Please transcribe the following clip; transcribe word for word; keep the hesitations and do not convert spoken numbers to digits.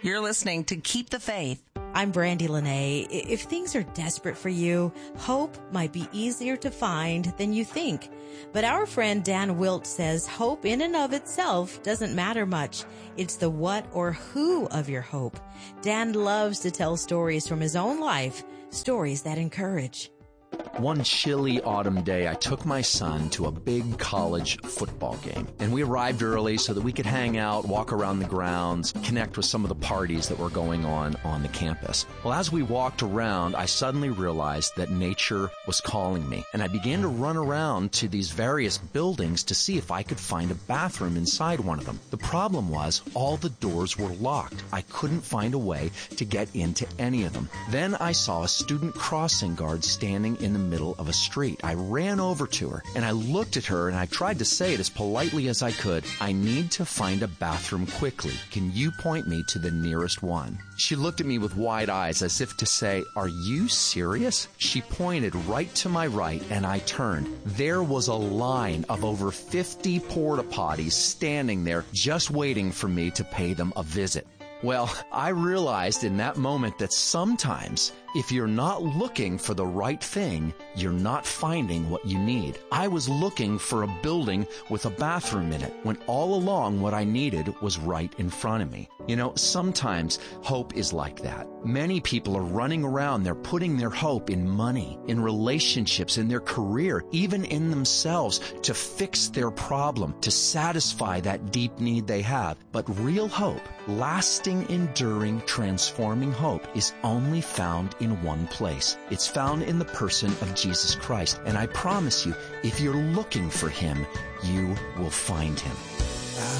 You're listening to Keep the Faith. I'm Brandy Lene. If things are desperate for you, hope might be easier to find than you think. But our friend Dan Wilt says hope in and of itself doesn't matter much. It's the what or who of your hope. Dan loves to tell stories from his own life, stories that encourage. One chilly autumn day, I took my son to a big college football game. And we arrived early so that we could hang out, walk around the grounds, connect with some of the parties that were going on on the campus. Well, as we walked around, I suddenly realized that nature was calling me. And I began to run around to these various buildings to see if I could find a bathroom inside one of them. The problem was all the doors were locked. I couldn't find a way to get into any of them. Then I saw a student crossing guard standing in the middle of a street. I ran over to her and I looked at her and I tried to say it as politely as I could. I need to find a bathroom quickly. Can you point me to the nearest one? She looked at me with wide eyes as if to say, are you serious? She pointed right to my right and I turned. There was a line of over fifty porta potties standing there just waiting for me to pay them a visit. Well, I realized in that moment that sometimes if you're not looking for the right thing, you're not finding what you need. I was looking for a building with a bathroom in it when all along what I needed was right in front of me. You know, sometimes hope is like that. Many people are running around, they're putting their hope in money, in relationships, in their career, even in themselves to fix their problem, to satisfy that deep need they have. But real hope, lasting, enduring, transforming hope is only found in one place. It's found in the person of Jesus Christ. And I promise you, if you're looking for him, you will find him.